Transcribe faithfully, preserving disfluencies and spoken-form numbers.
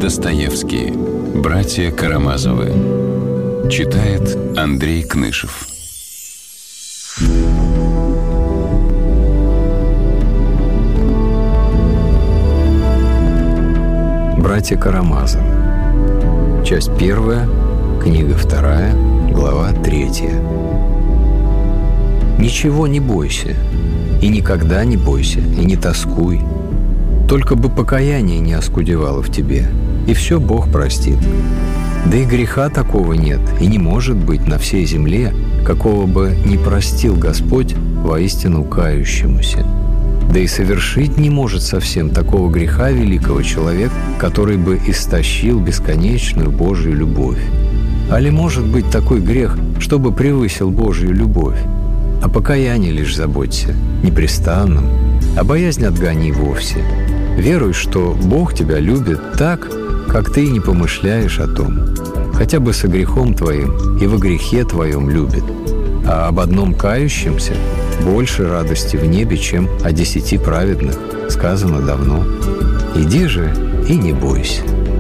Достоевский. Братья Карамазовы. Читает Андрей Кнышев. Братья Карамазовы. Часть первая, книга вторая, глава третья. Ничего не бойся, и никогда не бойся, и не тоскуй. Только бы покаяние не оскудевало в тебе, и все Бог простит. Да и греха такого нет, и не может быть на всей земле, какого бы не простил Господь воистину кающемуся. Да и совершить не может совсем такого греха великого человек, который бы истощил бесконечную Божию любовь. Али может быть такой грех, чтобы превысил Божию любовь? О покаянии лишь заботься, непрестанном, а боязнь отгони вовсе. Веруй, что Бог тебя любит так, как ты и не помышляешь о том. Хотя бы со грехом твоим и во грехе твоем любит. А об одном кающемся больше радости в небе, чем о десяти праведных, сказано давно. Иди же и не бойся.